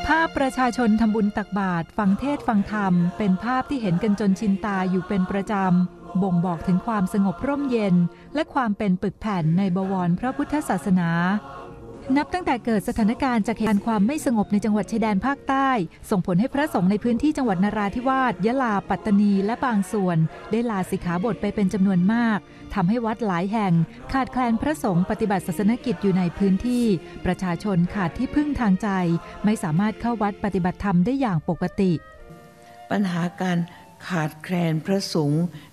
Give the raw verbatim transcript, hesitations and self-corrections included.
ภาพประชาชนทำบุญตักบาตรฟังเทศน์ฟังธรรมเป็นภาพที่เห็นกันจนชินตาอยู่เป็นประจำบ่งบอกถึงความสงบร่มเย็นและความเป็นปึกแผ่นในบวรพระพุทธศาสนานับตั้งแต่เกิดสถานการณ์จากเหตุการณ์ความไม่สงบในจังหวัดชายแดนภาคใต้ส่งผลให้พระสงฆ์ในพื้นที่จังหวัดนราธิวาสยะลาปัตตานีและบางส่วนได้ลาสิกขาบทไปเป็นจำนวนมากทำให้วัดหลายแห่งขาดแคลนพระสงฆ์ปฏิบัติศาสนกิจอยู่ในพื้นที่ประชาชนขาดที่พึ่งทางใจไม่สามารถเข้าวัดปฏิบัติธรรมได้อย่างปกติปัญหาการขาดแคลนพระสงฆ์